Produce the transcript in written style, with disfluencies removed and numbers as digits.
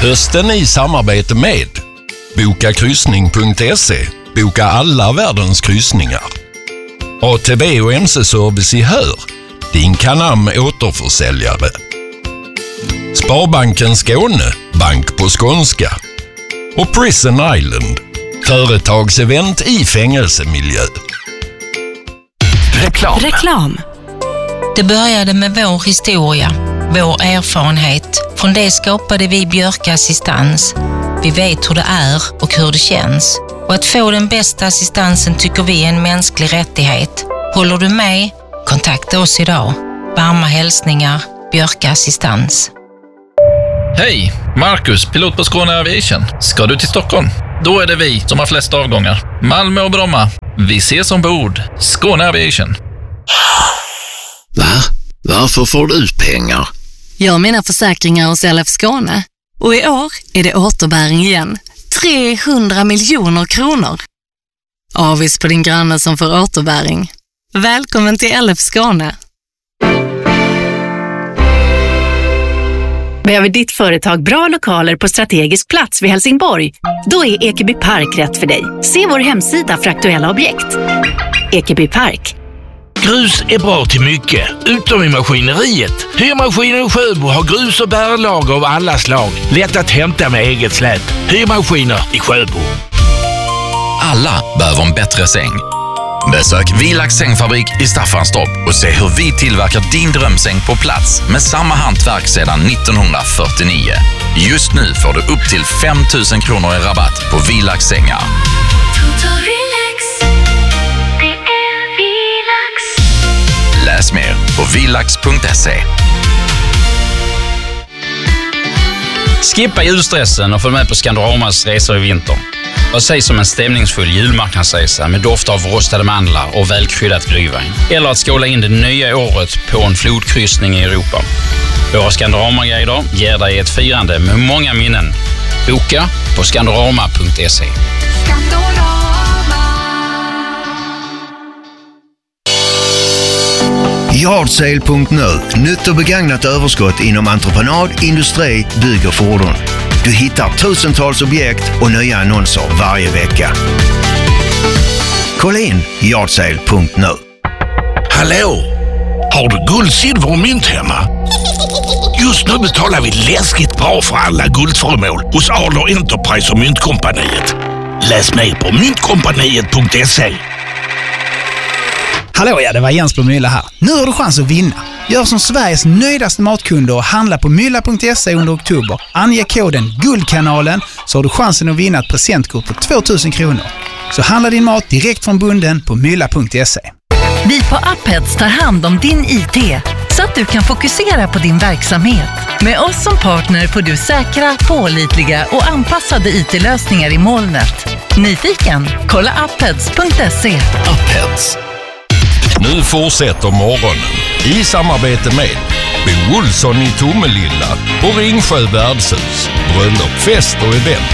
Hösten i samarbete med Bokakryssning.se. Boka alla världens kryssningar. ATB och MC-service i Hör. Din Canam återförsäljare. Sparbanken Skåne. Bank på skånska. Och Prison Island. Företagsevent i fängelsemiljö. Reklam. Det började med vår historia, vår erfarenhet. Från det skapade vi Björka Assistans. Vi vet hur det är och hur det känns. Och att få den bästa assistansen tycker vi är en mänsklig rättighet. Håller du med? Kontakta oss idag. Varma hälsningar, Björka Assistans. Hej, Marcus, pilot på Skåne Aviation. Ska du till Stockholm? Då är det vi som har flest avgångar. Malmö och Bromma. Vi ses ombord. Skåne Aviation. Va? Varför får du ut pengar? Jag har mina försäkringar hos LF Skåne. Och i år är det återbäring igen. 300 miljoner kronor. Avis på din granne som får återbäring. Välkommen till LF Skåne. Behöver ditt företag bra lokaler på strategisk plats vid Helsingborg? Då är Ekeby Park rätt för dig. Se vår hemsida för aktuella objekt. Ekeby Park. Grus är bra till mycket, utom i maskineriet. Hyrmaskiner i Sjöbo har grus och bärlager av alla slag. Lätt att hämta med eget släp. Hyrmaskiner i Sjöbo. Alla behöver en bättre säng. Besök Vilax sängfabrik i Staffanstorp och se hur vi tillverkar din drömsäng på plats med samma hantverk sedan 1949. Just nu får du upp till 5 000 kronor i rabatt på Vilax sängar. Läs mer på vilax.se. Skippa julstressen och följ med på Scandoramas resor i vinter. Vad sägs om en stämningsfull julmarknadsresa med doft av rostade mandlar och välkryddat glühwein? Eller att skåla in det nya året på en flodkryssning i Europa. Våra Scandorama-guider ger dig ett firande med många minnen. Boka på scandorama.se. Yardsale.nu. Nytt och begagnat överskott inom entreprenad, industri, bygg och fordon. Du hittar tusentals objekt och nya annonser varje vecka. Kolla in Yardsale.nu. Hallå! Har du guld, silver och mynt hemma? Just nu betalar vi läskigt bra för alla guldföremål hos Adler Enterprise och Myntkompaniet. Läs mer på myntkompaniet.se. Hallå, ja, det var Jens Blomylla här. Nu har du chans att vinna. Gör som Sveriges nöjdaste matkunder och handla på mylla.se under oktober. Ange koden Guldkanalen så har du chansen att vinna ett presentkort på 2000 kronor. Så handla din mat direkt från bunden på mylla.se. Vi på Upheads tar hand om din IT så att du kan fokusera på din verksamhet. Med oss som partner får du säkra, pålitliga och anpassade IT-lösningar i molnet. Nyfiken? Kolla upheads.se. Upheads. Nu fortsätter morgonen i samarbete med Bo Olsson i Tomelilla och Ringsjö värdshus. Bröllop, fest och event.